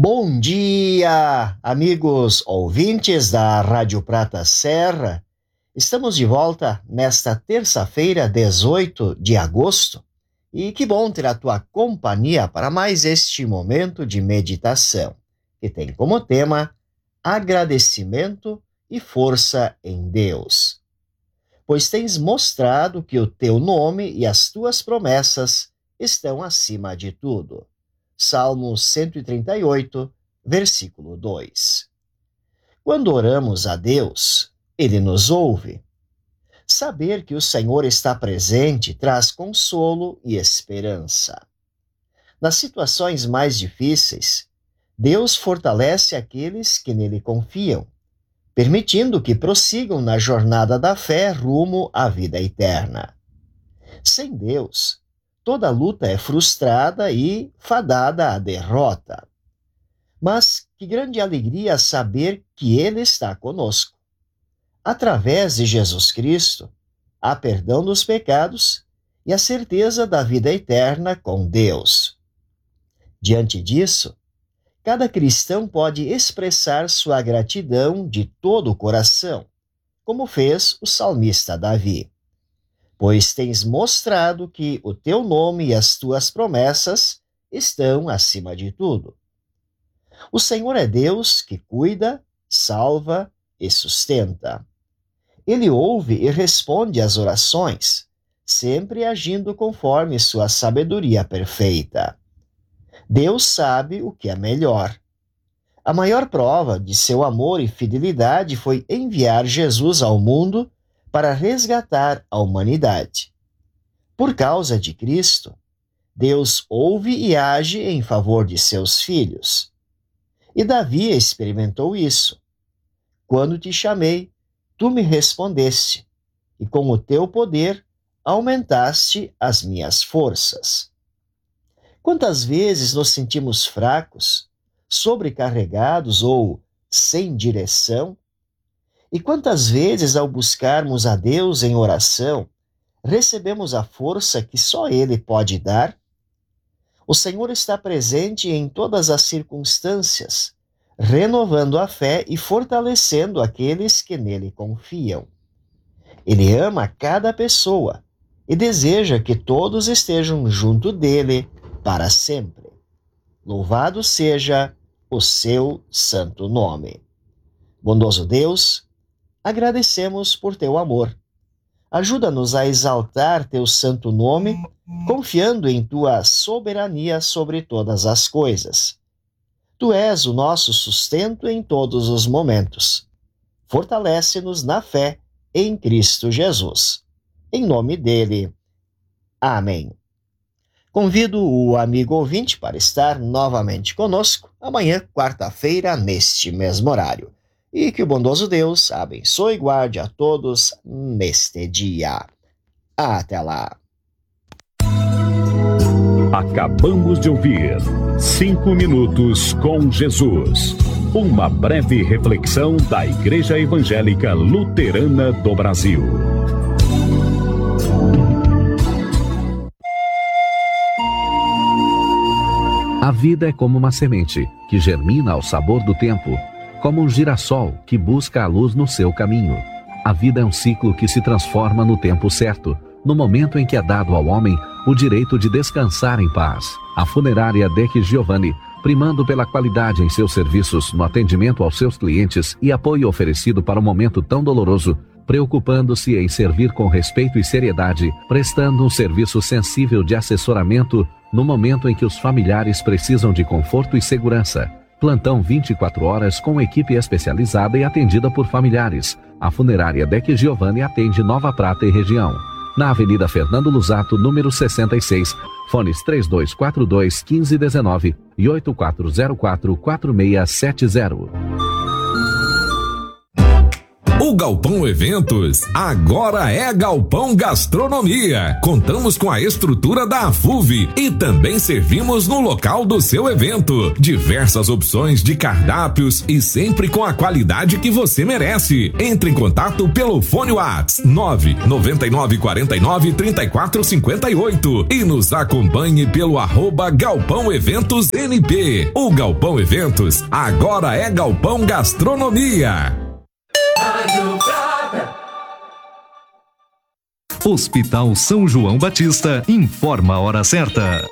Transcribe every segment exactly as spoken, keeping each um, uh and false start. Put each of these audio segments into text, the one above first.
Bom dia, amigos ouvintes da Rádio Prata Serra. Estamos de volta nesta terça-feira, dezoito de agosto, e que bom ter a tua companhia para mais este momento de meditação, que tem como tema agradecimento e força em Deus. Pois tens mostrado que o teu nome e as tuas promessas estão acima de tudo. Salmo cento e trinta e oito, versículo dois. Quando oramos a Deus, Ele nos ouve. Saber que o Senhor está presente traz consolo e esperança. Nas situações mais difíceis, Deus fortalece aqueles que nele confiam, permitindo que prossigam na jornada da fé rumo à vida eterna. Sem Deus, toda luta é frustrada e fadada à derrota. Mas que grande alegria saber que Ele está conosco. Através de Jesus Cristo, há perdão dos pecados e a certeza da vida eterna com Deus. Diante disso, cada cristão pode expressar sua gratidão de todo o coração, como fez o salmista Davi. Pois tens mostrado que o teu nome e as tuas promessas estão acima de tudo. O Senhor é Deus que cuida, salva e sustenta. Ele ouve e responde às orações, sempre agindo conforme sua sabedoria perfeita. Deus sabe o que é melhor. A maior prova de seu amor e fidelidade foi enviar Jesus ao mundo para resgatar a humanidade. Por causa de Cristo, Deus ouve e age em favor de seus filhos. E Davi experimentou isso. Quando te chamei, tu me respondeste, e com o teu poder aumentaste as minhas forças. Quantas vezes nos sentimos fracos, sobrecarregados ou sem direção? E quantas vezes, ao buscarmos a Deus em oração, recebemos a força que só Ele pode dar? O Senhor está presente em todas as circunstâncias, renovando a fé e fortalecendo aqueles que nele confiam. Ele ama cada pessoa e deseja que todos estejam junto dele para sempre. Louvado seja o seu santo nome. Bondoso Deus, agradecemos por teu amor. Ajuda-nos a exaltar teu santo nome, confiando em tua soberania sobre todas as coisas. Tu és o nosso sustento em todos os momentos. Fortalece-nos na fé em Cristo Jesus. Em nome dele. Amém. Convido o amigo ouvinte para estar novamente conosco amanhã, quarta-feira, neste mesmo horário. E que o bondoso Deus abençoe e guarde a todos neste dia. Até lá. Acabamos de ouvir Cinco Minutos com Jesus. Uma breve reflexão da Igreja Evangélica Luterana do Brasil. A vida é como uma semente que germina ao sabor do tempo, como um girassol que busca a luz no seu caminho. A vida é um ciclo que se transforma no tempo certo, no momento em que é dado ao homem o direito de descansar em paz. A funerária Deck Giovanni, primando pela qualidade em seus serviços no atendimento aos seus clientes e apoio oferecido para um momento tão doloroso, preocupando-se em servir com respeito e seriedade, prestando um serviço sensível de assessoramento no momento em que os familiares precisam de conforto e segurança. Plantão vinte e quatro horas com equipe especializada e atendida por familiares. A funerária Deck Giovanni atende Nova Prata e região. Na Avenida Fernando Luzato, número sessenta e seis, fones três dois quatro dois, um cinco um nove e oito quatro zero quatro, quatro seis sete zero. O Galpão Eventos agora é Galpão Gastronomia. Contamos com a estrutura da AFUV e também servimos no local do seu evento. Diversas opções de cardápios e sempre com a qualidade que você merece. Entre em contato pelo fone WhatsApp nove nove nove quatro nove três quatro cinco oito e nos acompanhe pelo arroba Galpão Eventos N P. O Galpão Eventos agora é Galpão Gastronomia. Rádio Prata. Hospital São João Batista informa a hora certa.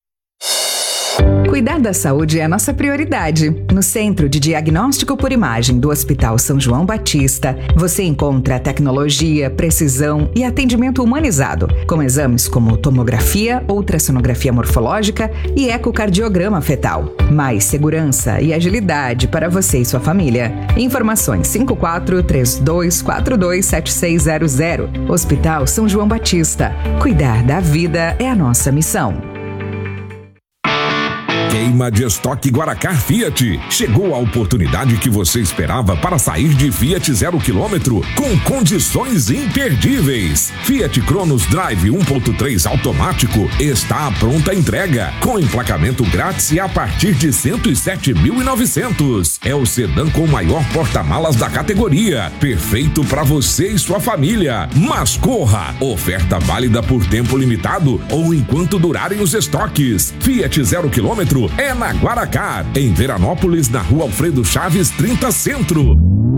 Cuidar da saúde é a nossa prioridade. No Centro de Diagnóstico por Imagem do Hospital São João Batista, você encontra tecnologia, precisão e atendimento humanizado, com exames como tomografia, ultrassonografia morfológica e ecocardiograma fetal. Mais segurança e agilidade para você e sua família. Informações cinco quatro três dois quatro dois sete seis zero zero. Hospital São João Batista. Cuidar da vida é a nossa missão. Queima de estoque Guaracar Fiat. Chegou a oportunidade que você esperava para sair de Fiat zero quilômetro com condições imperdíveis. Fiat Cronos Drive um ponto três automático está à pronta entrega, com emplacamento grátis e a partir de cento e sete mil e novecentos. É o sedã com o maior porta-malas da categoria, perfeito para você e sua família. Mas corra! Oferta válida por tempo limitado ou enquanto durarem os estoques. Fiat zero quilômetro é na Guaracar, em Veranópolis, na Rua Alfredo Chaves trinta Centro.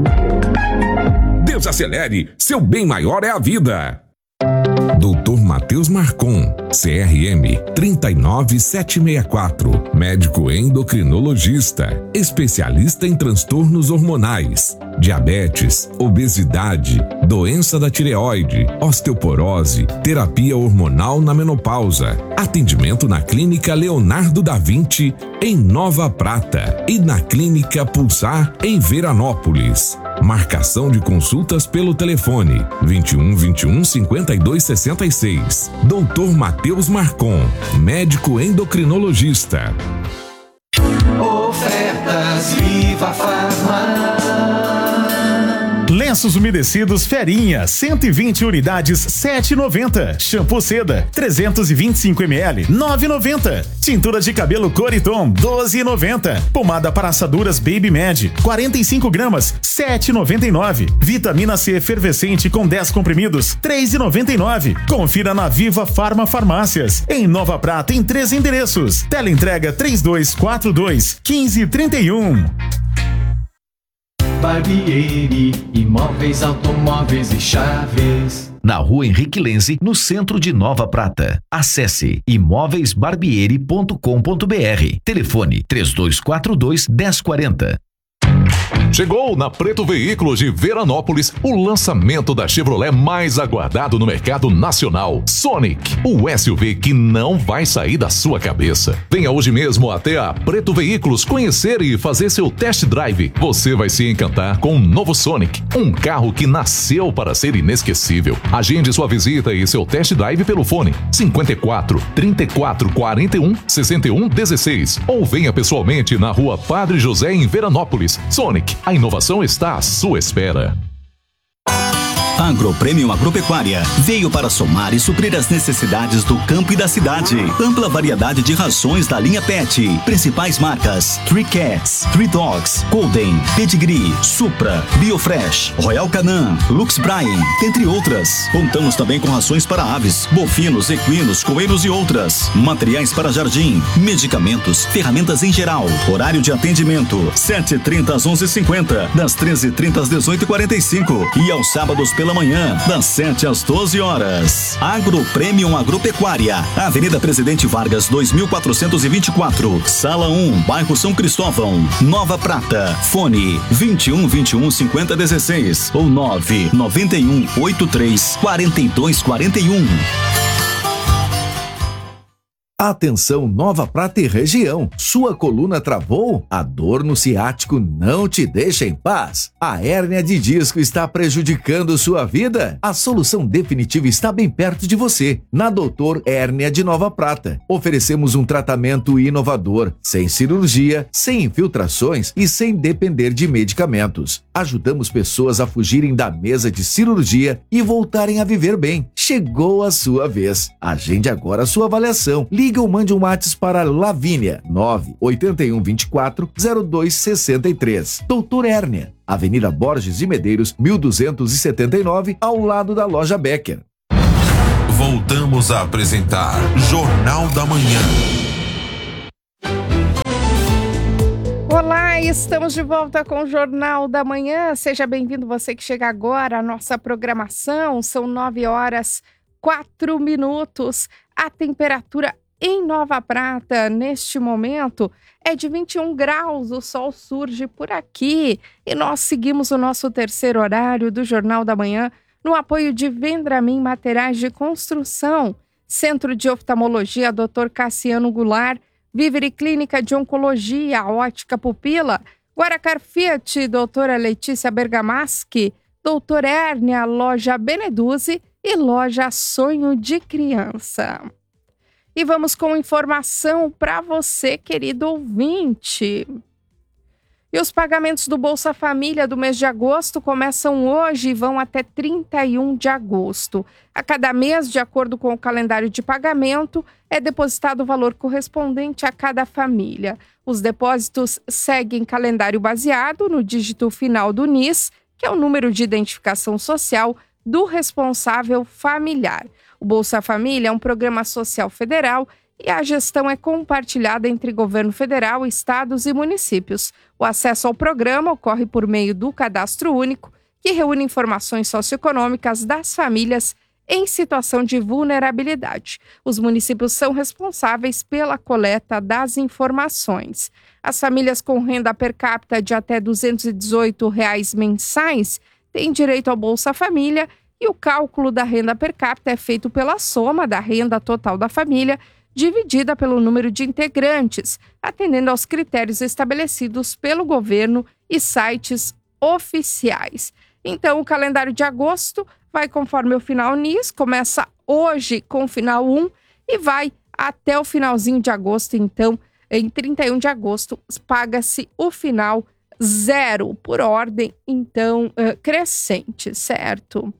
Desacelere, seu bem maior é a vida. doutor Matheus Marcon, C R M três nove sete seis quatro, médico endocrinologista, especialista em transtornos hormonais, diabetes, obesidade, doença da tireoide, osteoporose, terapia hormonal na menopausa, atendimento na Clínica Leonardo da Vinci, em Nova Prata, e na Clínica Pulsar, em Veranópolis. Marcação de consultas pelo telefone vinte e um, vinte e um, cinquenta e dois, sessenta e seis. doutor Matheus Marcon, médico endocrinologista. Ofertas Viva Farma. Lenços umedecidos Ferinha, cento e vinte unidades, sete reais e noventa centavos. Shampoo Seda, trezentos e vinte e cinco mililitros, nove reais e noventa centavos. Tintura de cabelo Coriton, doze reais e noventa centavos. Pomada para assaduras Baby Med, quarenta e cinco gramas, sete reais e noventa e nove centavos. Vitamina C efervescente com dez comprimidos, três reais e noventa e nove centavos. Confira na Viva Farma Farmácias. Em Nova Prata, em três endereços. Teleentrega três dois quatro dois, um cinco três um. Barbieri, imóveis, automóveis e chaves. Na Rua Henrique Lenze, no centro de Nova Prata. Acesse imóveis barbieri ponto com ponto br. Telefone três dois quatro dois, um zero quatro zero. Chegou na Preto Veículos de Veranópolis o lançamento da Chevrolet mais aguardado no mercado nacional, Sonic, o S U V que não vai sair da sua cabeça. Venha hoje mesmo até a Preto Veículos conhecer e fazer seu test drive. Você vai se encantar com o novo Sonic, um carro que nasceu para ser inesquecível. Agende sua visita e seu test drive pelo fone cinquenta e quatro, trinta e quatro, quarenta e um, sessenta e um, dezesseis ou venha pessoalmente na Rua Padre José em Veranópolis. Sonic, a inovação está à sua espera. Agropremium Agropecuária veio para somar e suprir as necessidades do campo e da cidade. Ampla variedade de rações da linha Pet. Principais marcas: Three Cats, Three Dogs, Golden, Pedigree, Supra, Biofresh, Royal Canin, Lux Brine, entre outras. Contamos também com rações para aves, bovinos, equinos, coelhos e outras. Materiais para jardim, medicamentos, ferramentas em geral. Horário de atendimento: sete e trinta às onze e cinquenta, das treze e trinta às dezoito e quarenta e cinco e aos sábados pela manhã, das sete às doze horas. Agropremium Agropecuária, Avenida Presidente Vargas, dois mil quatrocentos e vinte e quatro, Sala um, Bairro São Cristóvão, Nova Prata. Fone vinte e um, vinte e um, cinquenta, dezesseis ou nove nove um, oito três, quatro dois quatro um. Atenção Nova Prata e região, sua coluna travou? A dor no ciático não te deixa em paz? A hérnia de disco está prejudicando sua vida? A solução definitiva está bem perto de você, na Doutor Hérnia de Nova Prata. Oferecemos um tratamento inovador, sem cirurgia, sem infiltrações e sem depender de medicamentos. Ajudamos pessoas a fugirem da mesa de cirurgia e voltarem a viver bem. Chegou a sua vez. Agende agora a sua avaliação. Liga ou mande um WhatsApp para Lavínia nove oito um dois quatro zero dois seis três. Doutor Hérnia, Avenida Borges de Medeiros, mil duzentos e setenta e nove, ao lado da Loja Becker. Voltamos a apresentar Jornal da Manhã. Olá, estamos de volta com o Jornal da Manhã. Seja bem-vindo você que chega agora à nossa programação. São nove horas, quatro minutos. A temperatura em Nova Prata, neste momento, é de vinte e um graus. O sol surge por aqui e nós seguimos o nosso terceiro horário do Jornal da Manhã no apoio de Vendramin Materiais de Construção, Centro de Oftalmologia doutor Cassiano Goulart, Vivere Clínica de Oncologia, Ótica Pupila, Guaracar Fiat, doutora Letícia Bergamaschi, Doutor Hérnia, Loja Beneduzzi e Loja Sonho de Criança. E vamos com informação para você, querido ouvinte. E os pagamentos do Bolsa Família do mês de agosto começam hoje e vão até trinta e um de agosto. A cada mês, de acordo com o calendário de pagamento, é depositado o valor correspondente a cada família. Os depósitos seguem calendário baseado no dígito final do N I S, que é o número de identificação social do responsável familiar. O Bolsa Família é um programa social federal e a gestão é compartilhada entre governo federal, estados e municípios. O acesso ao programa ocorre por meio do Cadastro Único, que reúne informações socioeconômicas das famílias em situação de vulnerabilidade. Os municípios são responsáveis pela coleta das informações. As famílias com renda per capita de até duzentos e dezoito reais mensais têm direito ao Bolsa Família e o cálculo da renda per capita é feito pela soma da renda total da família dividida pelo número de integrantes, atendendo aos critérios estabelecidos pelo governo e sites oficiais. Então, o calendário de agosto vai conforme o final N I S, começa hoje com o final um e vai até o finalzinho de agosto. Então, em trinta e um de agosto, paga-se o final zero, por ordem, então, uh, crescente, certo?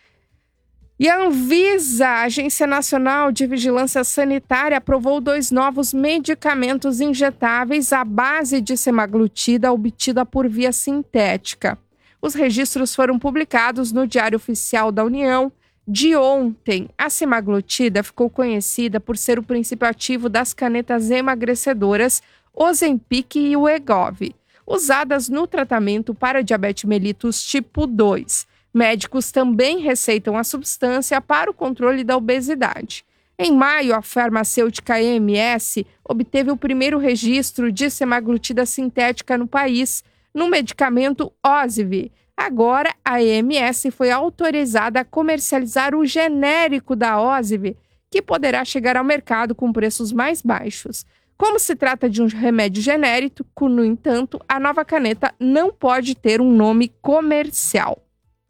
E a Anvisa, a Agência Nacional de Vigilância Sanitária, aprovou dois novos medicamentos injetáveis à base de semaglutida obtida por via sintética. Os registros foram publicados no Diário Oficial da União de ontem. A semaglutida ficou conhecida por ser o princípio ativo das canetas emagrecedoras Ozempic e Wegovy, usadas no tratamento para diabetes mellitus tipo dois. Médicos também receitam a substância para o controle da obesidade. Em maio, a farmacêutica A M S obteve o primeiro registro de semaglutida sintética no país, no medicamento Ozempic. Agora, a A M S foi autorizada a comercializar o genérico da Ozempic, que poderá chegar ao mercado com preços mais baixos. Como se trata de um remédio genérico, no entanto, a nova caneta não pode ter um nome comercial.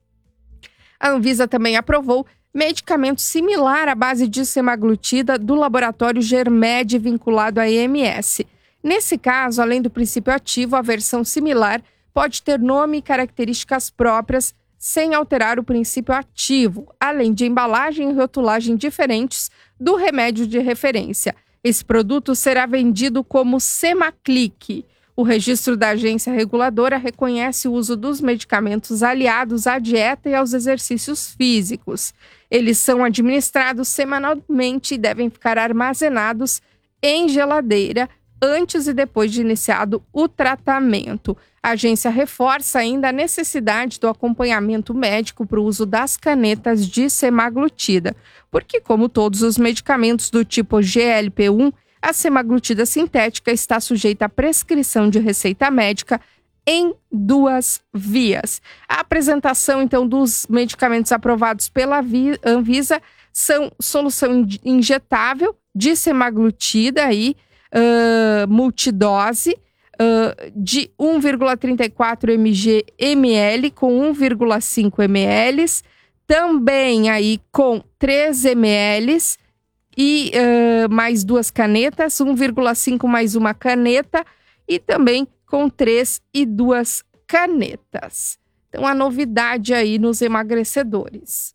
A Anvisa também aprovou medicamento similar à base de semaglutida do laboratório Germed vinculado à A M S. Nesse caso, além do princípio ativo, a versão similar pode ter nome e características próprias sem alterar o princípio ativo, além de embalagem e rotulagem diferentes do remédio de referência. Esse produto será vendido como Semaclic. O registro da agência reguladora reconhece o uso dos medicamentos aliados à dieta e aos exercícios físicos. Eles são administrados semanalmente e devem ficar armazenados em geladeira antes e depois de iniciado o tratamento. A agência reforça ainda a necessidade do acompanhamento médico para o uso das canetas de semaglutida, porque, como todos os medicamentos do tipo G L P um, a semaglutida sintética está sujeita à prescrição de receita médica em duas vias. A apresentação, então, dos medicamentos aprovados pela Anvisa são solução injetável de semaglutida aí, uh, multidose, uh, de um vírgula trinta e quatro mililitros com um vírgula cinco mililitros, também aí com três mililitros e uh, mais duas canetas, um vírgula cinco mais uma caneta, e também com três e duas canetas. Então, a novidade aí nos emagrecedores.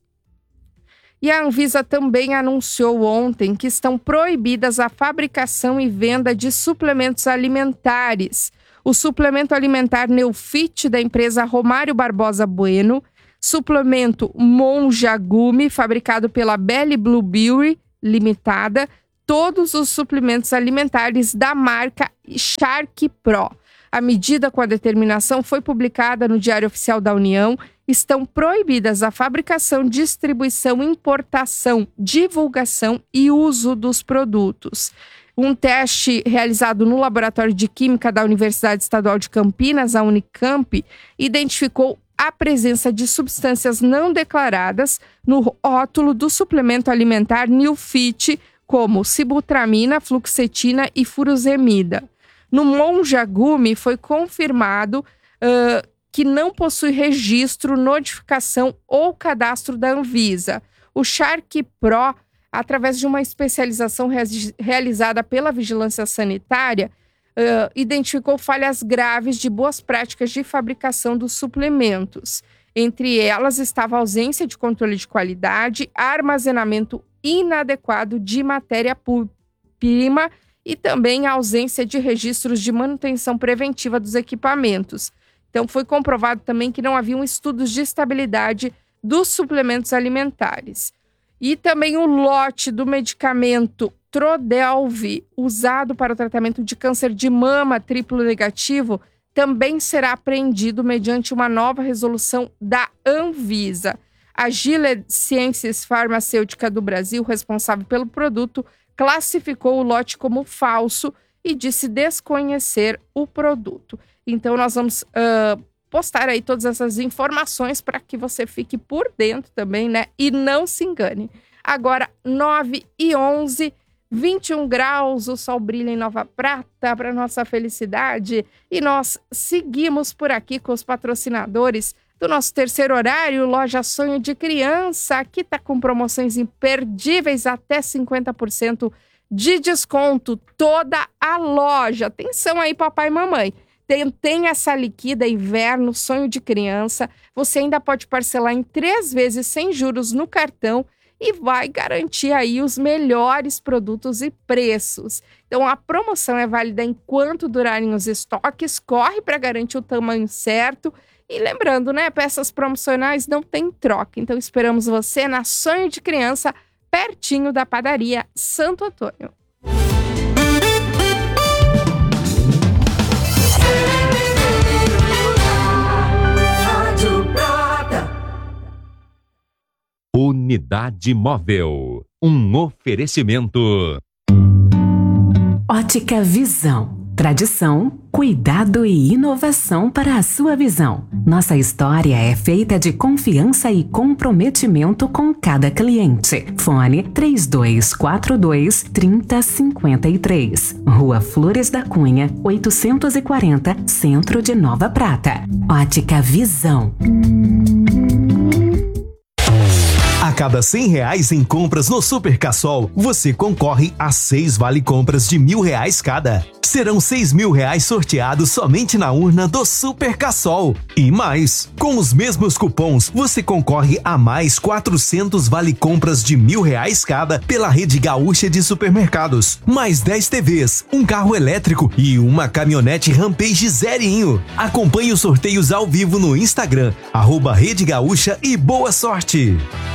E a Anvisa também anunciou ontem que estão proibidas a fabricação e venda de suplementos alimentares. O suplemento alimentar Neofit, da empresa Romário Barbosa Bueno, suplemento Monjagume, fabricado pela Belly Blueberry Limitada, todos os suplementos alimentares da marca Shark Pro. A medida com a determinação foi publicada no Diário Oficial da União. Estão proibidas a fabricação, distribuição, importação, divulgação e uso dos produtos. Um teste realizado no Laboratório de Química da Universidade Estadual de Campinas, a Unicamp, identificou a presença de substâncias não declaradas no rótulo do suplemento alimentar Neofit, como sibutramina, fluoxetina e furosemida. No Monjagume foi confirmado uh, que não possui registro, notificação ou cadastro da Anvisa. O Shark Pro, através de uma especialização re- realizada pela Vigilância Sanitária, uh, identificou falhas graves de boas práticas de fabricação dos suplementos. Entre elas estava a ausência de controle de qualidade, armazenamento inadequado de matéria-prima e também a ausência de registros de manutenção preventiva dos equipamentos. Então, foi comprovado também que não haviam estudos de estabilidade dos suplementos alimentares. E também o lote do medicamento Trodelvy, usado para o tratamento de câncer de mama triplo negativo, também será apreendido mediante uma nova resolução da Anvisa. A Gilead Sciences Farmacêutica do Brasil, responsável pelo produto, classificou o lote como falso e disse desconhecer o produto. Então, nós vamos uh, postar aí todas essas informações para que você fique por dentro também, né? E não se engane. Agora, nove e onze, vinte e um graus, o sol brilha em Nova Prata para nossa felicidade. E nós seguimos por aqui com os patrocinadores do nosso terceiro horário, Loja Sonho de Criança, que está com promoções imperdíveis, até cinquenta por cento de desconto, toda a loja. Atenção aí, papai e mamãe. Tem, tem essa liquida inverno, Sonho de Criança. Você ainda pode parcelar em três vezes sem juros no cartão e vai garantir aí os melhores produtos e preços. Então, a promoção é válida enquanto durarem os estoques. Corre para garantir o tamanho certo. E lembrando, né, peças promocionais não tem troca. Então, esperamos você na Sonho de Criança, pertinho da padaria Santo Antônio. Unidade Móvel, um oferecimento. Ótica Visão. Tradição, cuidado e inovação para a sua visão. Nossa história é feita de confiança e comprometimento com cada cliente. Fone três dois quatro dois, três zero cinco três. Rua Flores da Cunha, oitocentos e quarenta, Centro de Nova Prata. Ótica Visão. A cada cem reais em compras no Super Cassol, você concorre a seis vale-compras de mil reais cada. Serão seis mil reais sorteados somente na urna do Super Cassol. E mais, com os mesmos cupons, você concorre a mais quatrocentos vale-compras de mil reais cada pela Rede Gaúcha de Supermercados. Mais dez T Vs, um carro elétrico e uma caminhonete Rampage zerinho. Acompanhe os sorteios ao vivo no Instagram, arroba Rede Gaúcha, e boa sorte!